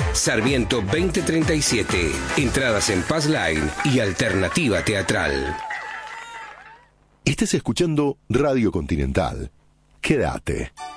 Sarmiento 2037. Entradas en Paz Line y Alternativa Teatral. Estás escuchando Radio Continental. Quédate.